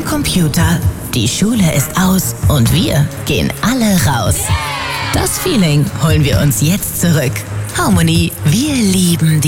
Computer, die Schule ist aus und wir gehen alle raus. Das Feeling holen wir uns jetzt zurück. Harmony, wir lieben die